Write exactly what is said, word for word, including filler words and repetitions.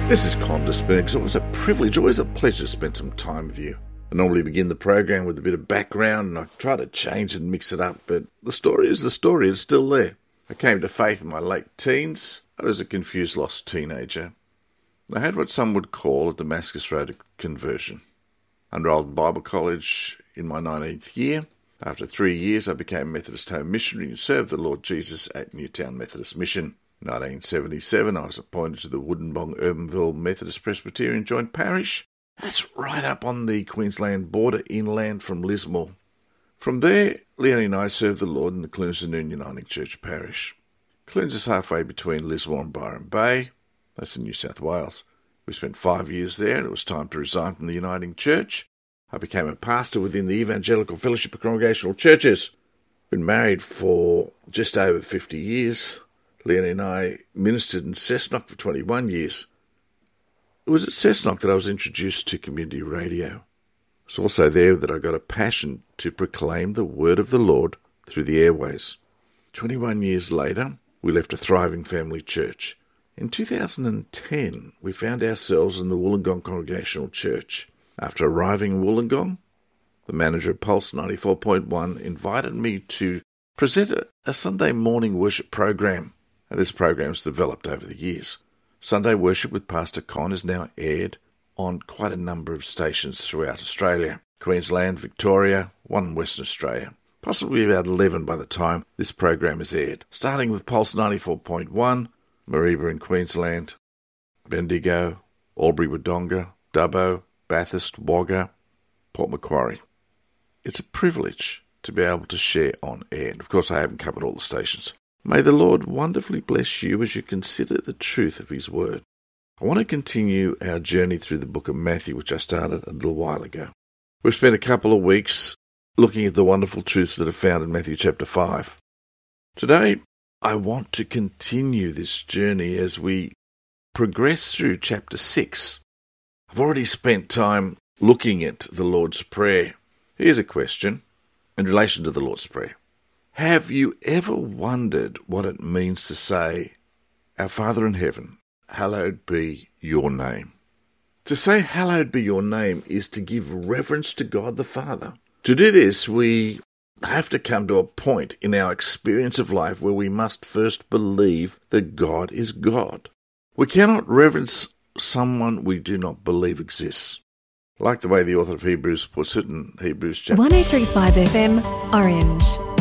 This is Con Spearn. It was a privilege, always a pleasure to spend some time with you. I normally begin the program with a bit of background and I try to change and mix it up, but the story is the story, it's still there. I came to faith in my late teens. I was a confused, lost teenager. I had what some would call a Damascus Road conversion. Enrolled in Bible college in my nineteenth year. After three years, I became a Methodist home missionary and served the Lord Jesus at Newtown Methodist Mission. In nineteen seventy-seven, I was appointed to the Woodonbong-Urbanville Methodist Presbyterian Joint Parish. That's right up on the Queensland border, inland from Lismore. From there, Leonie and I served the Lord in the Clunes and Noon Uniting Church Parish. Clunes is halfway between Lismore and Byron Bay. That's in New South Wales. We spent five years there and it was time to resign from the Uniting Church. I became a pastor within the Evangelical Fellowship of Congregational Churches. Been married for just over fifty years. Leonie and I ministered in Cessnock for twenty-one years. It was at Cessnock that I was introduced to community radio. It's also there that I got a passion to proclaim the word of the Lord through the airways. twenty-one years later, we left a thriving family church. In two thousand ten, we found ourselves in the Wollongong Congregational Church. After arriving in Wollongong, the manager of Pulse ninety-four point one invited me to present a, a Sunday morning worship program. And this program has developed over the years. Sunday Worship with Pastor Con is now aired on quite a number of stations throughout Australia. Queensland, Victoria, one in Western Australia. Possibly about eleven by the time this program is aired. Starting with Pulse ninety-four point one, Mareeba in Queensland, Bendigo, Albury-Wodonga, Dubbo, Bathurst, Wagga, Port Macquarie. It's a privilege to be able to share on air. And of course, I haven't covered all the stations. May the Lord wonderfully bless you as you consider the truth of his word. I want to continue our journey through the book of Matthew, which I started a little while ago. We've spent a couple of weeks looking at the wonderful truths that are found in Matthew chapter five. Today, I want to continue this journey as we progress through chapter six. I've already spent time looking at the Lord's Prayer. Here's a question in relation to the Lord's Prayer. Have you ever wondered what it means to say, Our Father in heaven, hallowed be your name? To say hallowed be your name is to give reverence to God the Father. To do this, we have to come to a point in our experience of life where we must first believe that God is God. We cannot reverence someone we do not believe exists. I like the way the author of Hebrews puts it in Hebrews chapter one oh three point five F M, Orange.